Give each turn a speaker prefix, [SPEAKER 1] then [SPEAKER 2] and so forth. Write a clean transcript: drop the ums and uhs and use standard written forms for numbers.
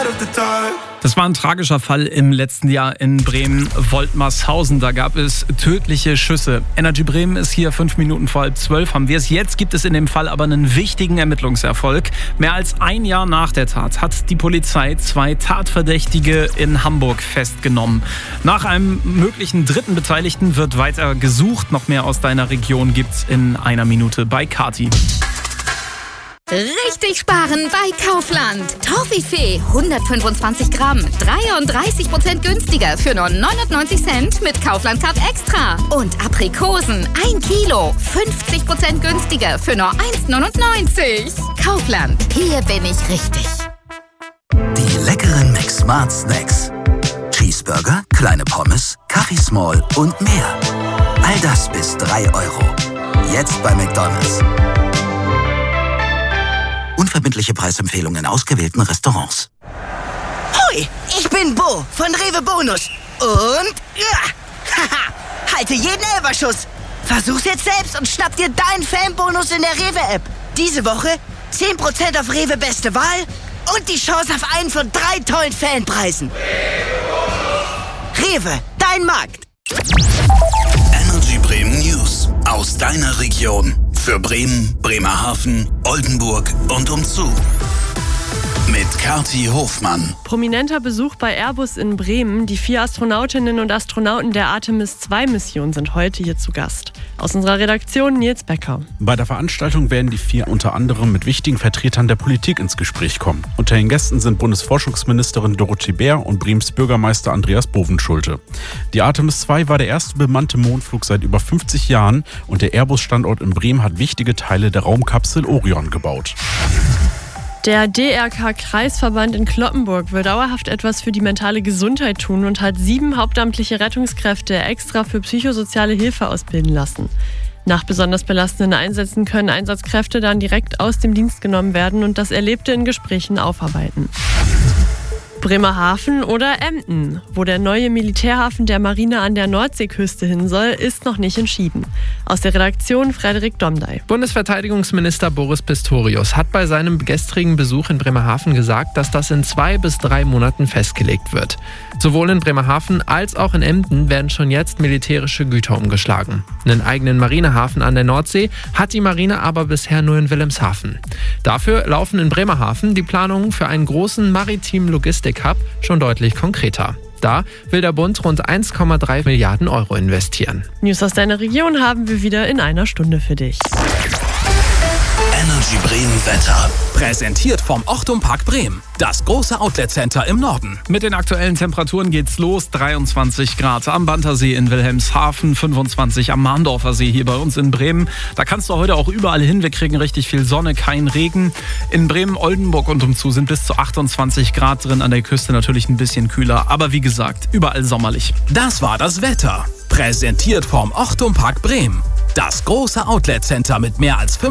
[SPEAKER 1] Das war ein tragischer Fall im letzten Jahr in Bremen-Woltmarshausen. Da gab es tödliche Schüsse. Energy Bremen ist hier 5 Minuten vor 11:30. Haben wir es jetzt, gibt es in dem Fall aber einen wichtigen Ermittlungserfolg. Mehr als ein Jahr nach der Tat hat die Polizei 2 Tatverdächtige in Hamburg festgenommen. Nach einem möglichen dritten Beteiligten wird weiter gesucht. Noch mehr aus deiner Region gibt's in einer Minute bei Kati.
[SPEAKER 2] Richtig sparen bei Kaufland. Toffifee 125 Gramm, 33% günstiger für nur 99 Cent mit Kaufland Card Extra. Und Aprikosen 1 Kilo, 50% günstiger für nur 1,99. Kaufland, hier bin ich richtig.
[SPEAKER 3] Die leckeren McSmart Snacks. Cheeseburger, kleine Pommes, Kaffee Small und mehr. All das bis 3 €. Jetzt bei McDonald's. Unverbindliche Preisempfehlungen in ausgewählten Restaurants.
[SPEAKER 4] Hui, ich bin Bo von Rewe Bonus. Und halte jeden Elferschuss. Versuch's jetzt selbst und schnapp dir deinen Fanbonus in der Rewe-App. Diese Woche 10% auf Rewe Beste Wahl und die Chance auf einen von 3 tollen Fanpreisen. Rewe, dein Markt.
[SPEAKER 3] Energy Bremen News aus deiner Region. Für Bremen, Bremerhaven, Oldenburg und umzu. Mit Kati Hofmann.
[SPEAKER 5] Prominenter Besuch bei Airbus in Bremen. Die 4 Astronautinnen und Astronauten der Artemis-2-Mission sind heute hier zu Gast. Aus unserer Redaktion Nils Becker.
[SPEAKER 6] Bei der Veranstaltung werden die 4 unter anderem mit wichtigen Vertretern der Politik ins Gespräch kommen. Unter den Gästen sind Bundesforschungsministerin Dorothee Bär und Brems Bürgermeister Andreas Bovenschulte. Die Artemis 2 war der erste bemannte Mondflug seit über 50 Jahren und der Airbus-Standort in Bremen hat wichtige Teile der Raumkapsel Orion gebaut.
[SPEAKER 5] Der DRK-Kreisverband in Cloppenburg will dauerhaft etwas für die mentale Gesundheit tun und hat 7 hauptamtliche Rettungskräfte extra für psychosoziale Hilfe ausbilden lassen. Nach besonders belastenden Einsätzen können Einsatzkräfte dann direkt aus dem Dienst genommen werden und das Erlebte in Gesprächen aufarbeiten. Bremerhaven oder Emden. Wo der neue Militärhafen der Marine an der Nordseeküste hin soll, ist noch nicht entschieden. Aus der Redaktion Frederik Domdey.
[SPEAKER 7] Bundesverteidigungsminister Boris Pistorius hat bei seinem gestrigen Besuch in Bremerhaven gesagt, dass das in 2 bis 3 Monaten festgelegt wird. Sowohl in Bremerhaven als auch in Emden werden schon jetzt militärische Güter umgeschlagen. Einen eigenen Marinehafen an der Nordsee hat die Marine aber bisher nur in Wilhelmshaven. Dafür laufen in Bremerhaven die Planungen für einen großen maritimen Logistik-Hub schon deutlich konkreter. Da will der Bund rund 1,3 Milliarden € investieren.
[SPEAKER 5] News aus deiner Region haben wir wieder in einer Stunde für dich.
[SPEAKER 3] Energy Bremen Wetter.
[SPEAKER 1] Präsentiert vom Ochtum Park Bremen. Das große Outlet-Center im Norden. Mit den aktuellen Temperaturen geht's los. 23 Grad am Bantersee in Wilhelmshaven, 25 am Mahndorfer See hier bei uns in Bremen. Da kannst du heute auch überall hin. Wir kriegen richtig viel Sonne, kein Regen. In Bremen, Oldenburg und umzu sind bis zu 28 Grad drin. An der Küste natürlich ein bisschen kühler. Aber wie gesagt, überall sommerlich.
[SPEAKER 8] Das war das Wetter. Präsentiert vom Ochtum Park Bremen. Das große Outlet-Center mit mehr als